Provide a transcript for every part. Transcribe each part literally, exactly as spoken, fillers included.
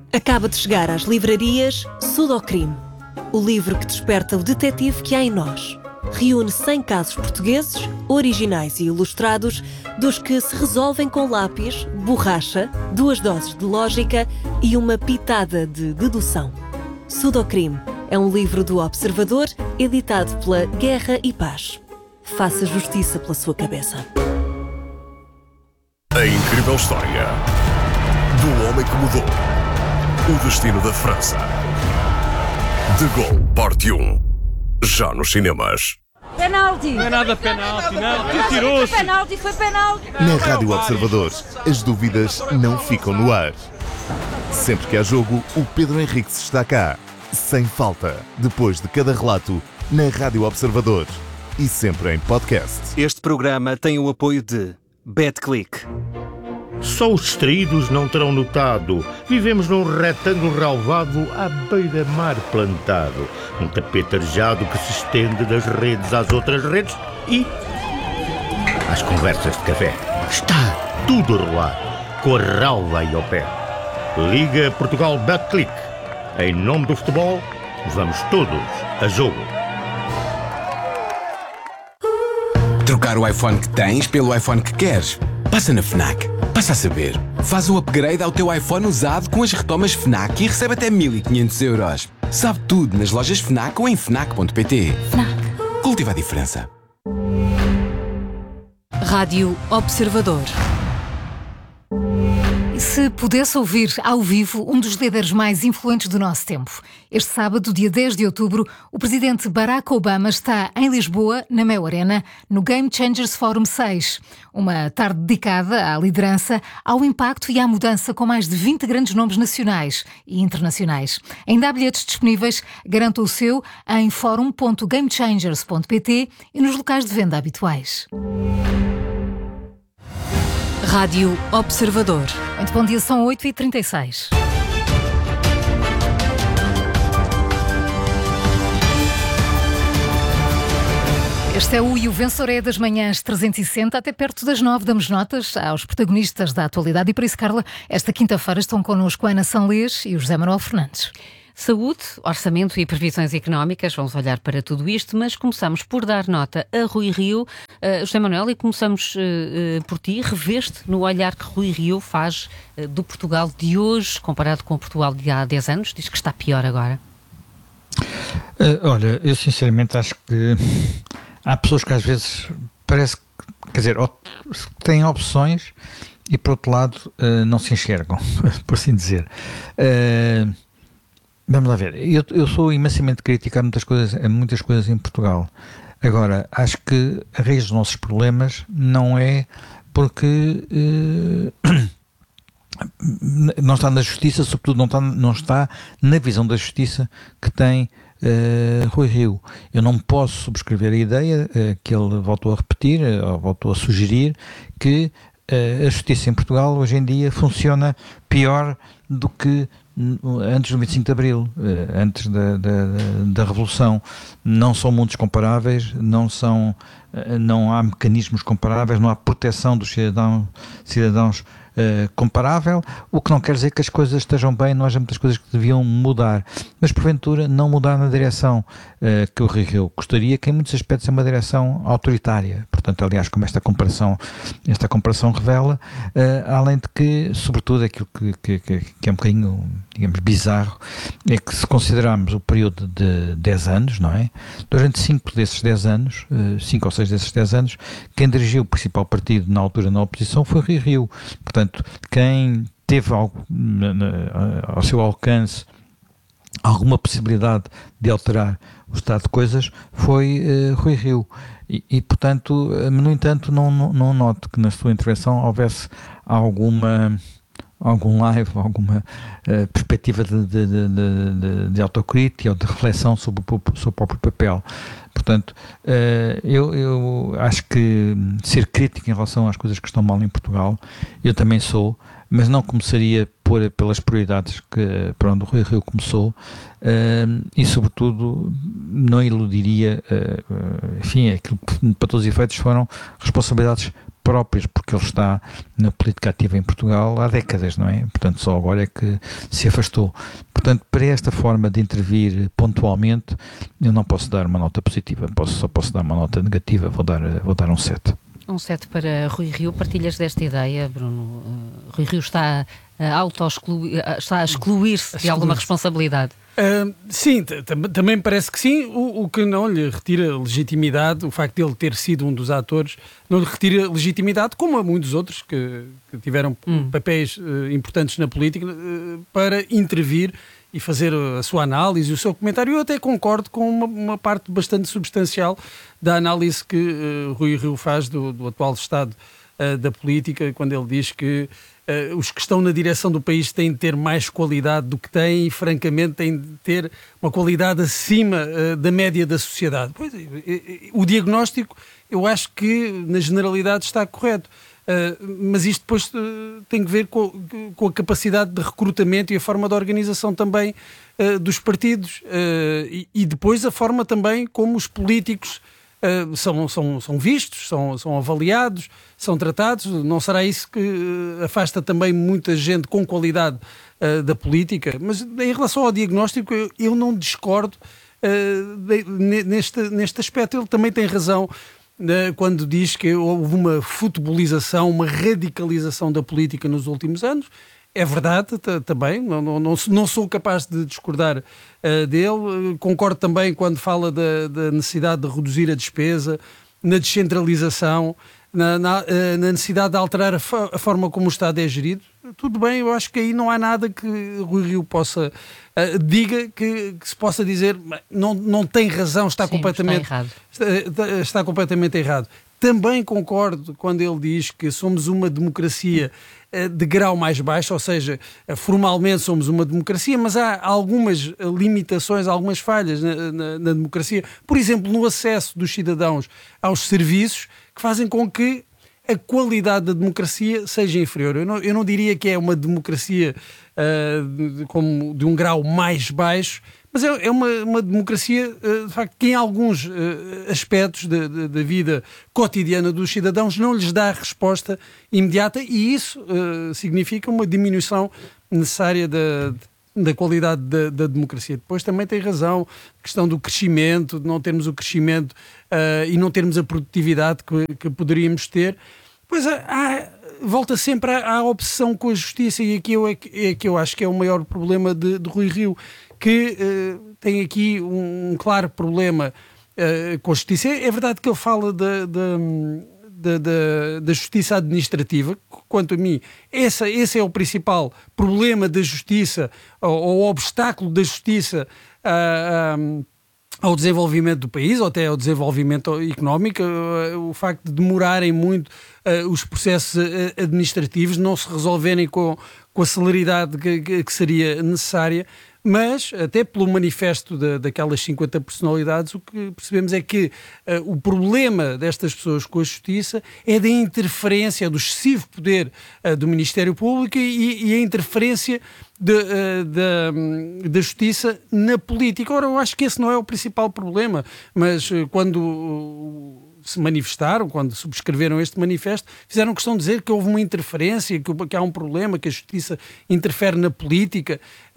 Acaba de chegar às livrarias Sudocrime, o livro que desperta o detetive que há em nós. Reúne cem casos portugueses, originais e ilustrados, dos que se resolvem com lápis, borracha, duas doses de lógica e uma pitada de dedução. Sudocrime é um livro do Observador, editado pela Guerra e Paz. Faça justiça pela sua cabeça. A incrível história do homem que mudou o destino da França. De Gaulle, parte um. Já nos cinemas. Penalti! Não é nada penalti, não. Tirou-se. Foi penalti, foi penalti. Na Rádio Observador, as dúvidas não ficam no ar. Sempre que há jogo, o Pedro Henrique está cá. Sem falta. Depois de cada relato, na Rádio Observador. E sempre em podcast. Este programa tem o apoio de BetClick. Só os distraídos não terão notado. Vivemos num retângulo relvado à beira-mar plantado. Um tapete arejado que se estende das redes às outras redes e às conversas de café. Está tudo a rolar, com a relva aí ao pé. Liga Portugal BetClick. Em nome do futebol, vamos todos a jogo. Trocar o iPhone que tens pelo iPhone que queres? Passa na FNAC. Passa a saber. Faz o upgrade ao teu iPhone usado com as retomas FNAC e recebe até mil e quinhentos euros. Sabe tudo nas lojas FNAC ou em fnac ponto pt. FNAC. Cultiva a diferença. Rádio Observador. Se pudesse ouvir ao vivo um dos líderes mais influentes do nosso tempo. Este sábado, dia dez de outubro, o presidente Barack Obama está em Lisboa, na Mel Arena, no Game Changers Forum seis. Uma tarde dedicada à liderança, ao impacto e à mudança com mais de vinte grandes nomes nacionais e internacionais. Ainda há bilhetes disponíveis, garanta o seu em forum ponto gamechangers ponto pt e nos locais de venda habituais. Rádio Observador. Muito bom dia, são oito e trinta e seis. Este é o E o Vencedor é das manhãs trezentos e sessenta, até perto das nove damos notas aos protagonistas da atualidade. E por isso, Carla, esta quinta-feira estão connosco a Ana Sanlês e o José Manuel Fernandes. Saúde, orçamento e previsões económicas, vamos olhar para tudo isto, mas começamos por dar nota a Rui Rio. Uh, José Manuel, e começamos uh, uh, por ti. Reveste no olhar que Rui Rio faz uh, do Portugal de hoje, comparado com o Portugal de há dez anos? Diz que está pior agora. Uh, olha, eu sinceramente acho que há pessoas que às vezes parece que, quer dizer, têm opções e por outro lado uh, não se enxergam, por assim dizer. Uh, Vamos lá ver, eu, eu sou imensamente crítico a muitas coisas, a muitas coisas em Portugal. Agora, acho que a raiz dos nossos problemas não é porque eh, não está na justiça, sobretudo não está, não está na visão da justiça que tem eh, Rui Rio. Eu não posso subscrever a ideia eh, que ele voltou a repetir, eh, ou voltou a sugerir, que eh, a justiça em Portugal hoje em dia funciona pior do que antes do vinte e cinco de Abril, antes da, da, da Revolução. Não são mundos comparáveis, não, são, não há mecanismos comparáveis, não há proteção dos cidadãos, cidadãos uh, comparável, o que não quer dizer que as coisas estejam bem, não haja muitas coisas que deviam mudar, mas porventura não mudar na direção uh, que o Rio gostaria, que em muitos aspectos é uma direção autoritária. Portanto, aliás, como esta comparação, esta comparação revela, uh, além de que, sobretudo, aquilo que, que, que é um bocadinho, digamos, bizarro, é que se considerarmos o período de dez anos, não é? Durante cinco desses dez anos, cinco ou seis desses dez anos, quem dirigiu o principal partido na altura na oposição foi Rui Rio. Portanto, quem teve algo na, na, ao seu alcance alguma possibilidade de alterar o estado de coisas foi uh, Rui Rio. E, e portanto, no entanto, não, não, não noto que na sua intervenção houvesse alguma... algum live, alguma uh, perspectiva de, de, de, de, de autocrítica ou de reflexão sobre o, sobre o próprio papel. Portanto, uh, eu, eu acho que ser crítico em relação às coisas que estão mal em Portugal, eu também sou, mas não começaria por, pelas prioridades que, para onde o Rui Rio começou, uh, e sobretudo não iludiria, uh, enfim, aquilo que para todos os efeitos foram responsabilidades próprias, porque ele está na política ativa em Portugal há décadas, não é? Portanto, só agora é que se afastou. Portanto, para esta forma de intervir pontualmente, eu não posso dar uma nota positiva, posso, só posso dar uma nota negativa, vou dar, vou dar um sete. Um sete para Rui Rio. Partilhas desta ideia, Bruno? Uh, Rui Rio está a, auto-excluir, está a excluir-se de alguma responsabilidade? Uh, sim, t- t- também parece que sim, o, o que não lhe retira legitimidade, o facto de ele ter sido um dos atores, não lhe retira legitimidade, como a muitos outros que, que tiveram hum. papéis uh, importantes na política, uh, para intervir e fazer a sua análise, o seu comentário. Eu até concordo com uma, uma parte bastante substancial da análise que uh, Rui Rio faz do, do atual estado uh, da política, quando ele diz que Uh, os que estão na direção do país têm de ter mais qualidade do que têm e, francamente, têm de ter uma qualidade acima uh, da média da sociedade. Pois, uh, uh, o diagnóstico, eu acho que, na generalidade, está correto. Uh, mas isto depois uh, tem que ver com, com a capacidade de recrutamento e a forma de organização também uh, dos partidos. Uh, e, e depois a forma também como os políticos Uh, são, são, são vistos, são, são avaliados, são tratados. Não será isso que uh, afasta também muita gente com qualidade uh, da política? Mas em relação ao diagnóstico, eu, eu não discordo uh, de, neste, neste aspecto. Ele também tem razão uh, quando diz que houve uma futebolização, uma radicalização da política nos últimos anos. É verdade, t- também, não, não, não, não sou capaz de discordar uh, dele. Concordo também quando fala da, da necessidade de reduzir a despesa, na descentralização, na, na, uh, na necessidade de alterar a, fa- a forma como o Estado é gerido. Tudo bem, eu acho que aí não há nada que Rui Rio possa, uh, diga que, que se possa dizer, não, não tem razão, está, Sim, completamente, está errado. Está, está completamente errado. Também concordo quando ele diz que somos uma democracia de grau mais baixo, ou seja, formalmente somos uma democracia, mas há algumas limitações, algumas falhas na, na, na democracia, por exemplo, no acesso dos cidadãos aos serviços, que fazem com que a qualidade da democracia seja inferior. Eu não, eu não diria que é uma democracia uh, de, como de um grau mais baixo, mas é, é uma, uma democracia, uh, de facto, que em alguns uh, aspectos da, da, da vida cotidiana dos cidadãos não lhes dá resposta imediata, e isso uh, significa uma diminuição necessária da, da qualidade da, da democracia. Depois também tem razão a questão do crescimento, de não termos o crescimento uh, e não termos a produtividade que, que poderíamos ter. Pois há, há, volta sempre à, à obsessão com a justiça, e aqui eu, é, que, é que eu acho que é o maior problema de, de Rui Rio, que uh, tem aqui um, um claro problema uh, com a justiça. É, é verdade que ele fala da, da, da, da, da justiça administrativa. Quanto a mim, essa, esse é o principal problema da justiça, ou, ou obstáculo da justiça uh, um, ao desenvolvimento do país, ou até ao desenvolvimento económico. Uh, o facto de demorarem muito uh, os processos uh, administrativos, não se resolverem com, com a celeridade que, que, que seria necessária. Mas, até pelo manifesto da, daquelas cinquenta personalidades, o que percebemos é que uh, o problema destas pessoas com a justiça é da interferência, do excessivo poder uh, do Ministério Público e, e a interferência de, uh, da, da justiça na política. Ora, eu acho que esse não é o principal problema, mas uh, quando uh, se manifestaram, quando subscreveram este manifesto, fizeram questão de dizer que houve uma interferência, que, que há um problema, que a justiça interfere na política.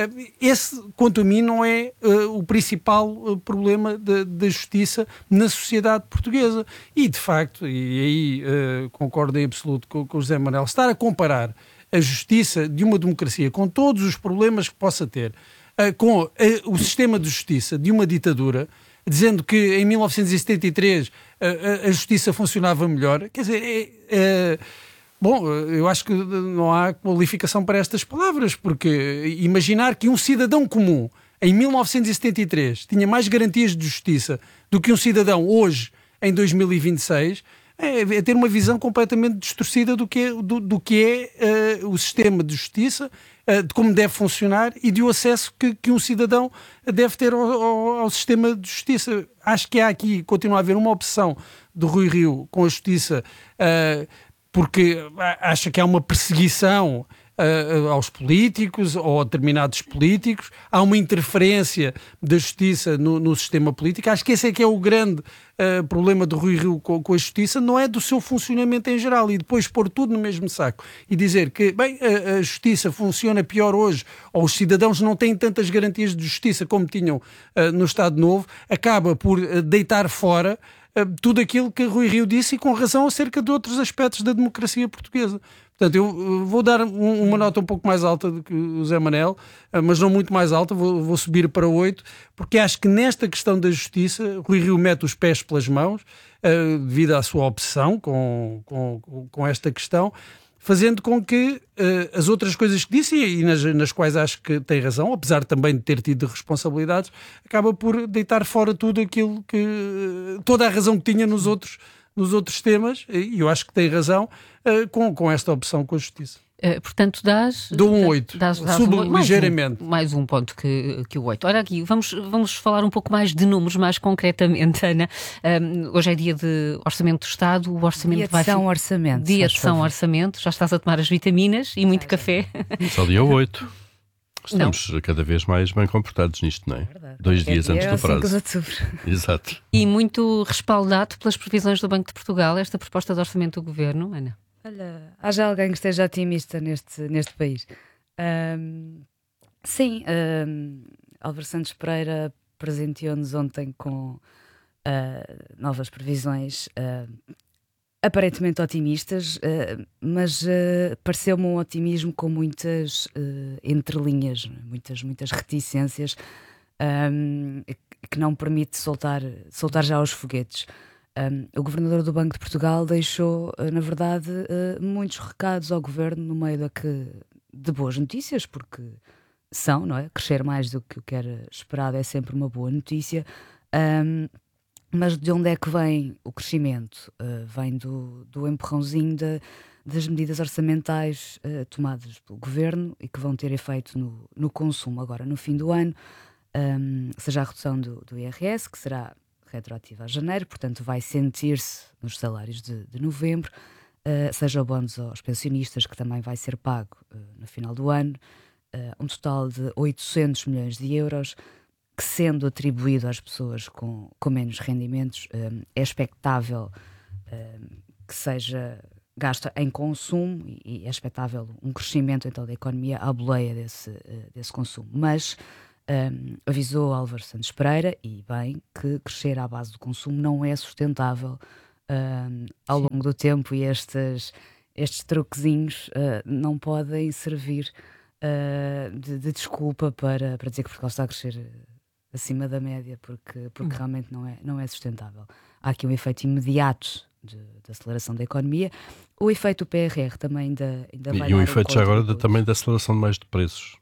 Esse, quanto a mim, não é uh, o principal uh, problema da justiça na sociedade portuguesa. E, de facto, e aí uh, concordo em absoluto com, com o José Manuel, estar a comparar a justiça de uma democracia com todos os problemas que possa ter, uh, com uh, o sistema de justiça de uma ditadura, dizendo que em mil novecentos e setenta e três a, a, a justiça funcionava melhor, quer dizer, é, é, bom, eu acho que não há qualificação para estas palavras, porque imaginar que um cidadão comum em mil novecentos e setenta e três tinha mais garantias de justiça do que um cidadão hoje, em dois mil e vinte e seis, é, é ter uma visão completamente distorcida do que é, do, do que é uh, o sistema de justiça, de como deve funcionar e do acesso que, que um cidadão deve ter ao, ao, ao sistema de justiça. Acho que há aqui, continua a haver uma opção do Rui Rio com a justiça, uh, porque acha que há uma perseguição uh, aos políticos ou a determinados políticos, há uma interferência da justiça no, no sistema político. Acho que esse é que é o grande uh, problema de Rui Rio com, com a justiça, não é do seu funcionamento em geral, e depois pôr tudo no mesmo saco e dizer que, bem, a, a justiça funciona pior hoje, ou os cidadãos não têm tantas garantias de justiça como tinham uh, no Estado Novo, acaba por uh, deitar fora tudo aquilo que Rui Rio disse, e com razão, acerca de outros aspectos da democracia portuguesa. Portanto, eu vou dar um, uma nota um pouco mais alta do que o Zé Manel, mas não muito mais alta, vou, vou subir para oito, porque acho que nesta questão da justiça, Rui Rio mete os pés pelas mãos, uh, devido à sua obsessão com, com, com esta questão, fazendo com que uh, as outras coisas que disse, e nas, nas quais acho que tem razão, apesar também de ter tido responsabilidades, acaba por deitar fora tudo aquilo que... toda a razão que tinha nos outros, nos outros temas, e eu acho que tem razão uh, com, com esta opção com a justiça. Uh, portanto, dás... Dou um oito, subo ligeiramente. Mais um, mais um ponto que, que o oito. Ora aqui, vamos, vamos falar um pouco mais de números, mais concretamente, Ana. Um, hoje é dia de Orçamento do Estado, o Orçamento dia vai... Dia de São Orçamento. Dia de São Orçamento, já estás a tomar as vitaminas e muito café. Só dia oito. Estamos não. cada vez mais bem comportados nisto, não é? é Dois é dias antes do prazo. Exato. E muito respaldado pelas previsões do Banco de Portugal, esta proposta de orçamento do Governo, Ana? Olha, haja alguém que esteja otimista neste, neste país. Um, sim, um, Álvaro Santos Pereira presenteou-nos ontem com uh, novas previsões uh, aparentemente otimistas, uh, mas uh, pareceu-me um otimismo com muitas uh, entrelinhas, muitas, muitas reticências, um, que não permite soltar, soltar já os foguetes. Um, o Governador do Banco de Portugal deixou, na verdade, uh, muitos recados ao Governo no meio da que, de boas notícias, porque são, não é? Crescer mais do que o que era esperado é sempre uma boa notícia, um, mas de onde é que vem o crescimento? Uh, vem do, do empurrãozinho de, das medidas orçamentais uh, tomadas pelo Governo e que vão ter efeito no, no consumo agora no fim do ano, um, seja a redução do, do I R S, que será retroativa a janeiro, portanto vai sentir-se nos salários de, de novembro, uh, seja o bónus aos pensionistas, que também vai ser pago uh, no final do ano, uh, um total de oitocentos milhões de euros, que sendo atribuído às pessoas com, com menos rendimentos, um, é expectável um, que seja gasto em consumo, e, e é expectável um crescimento então da economia à boleia desse, uh, desse consumo, mas Um, avisou Álvaro Santos Pereira, e bem, que crescer à base do consumo não é sustentável um, ao longo do tempo, e estes, estes truquezinhos uh, não podem servir uh, de, de desculpa para, para dizer que Portugal está a crescer acima da média, porque, porque realmente não é, não é sustentável. Há aqui um efeito imediato de, de aceleração da economia. O efeito do P R R também ainda, ainda vai E, e um efeito já agora de, também da aceleração de mais de preços.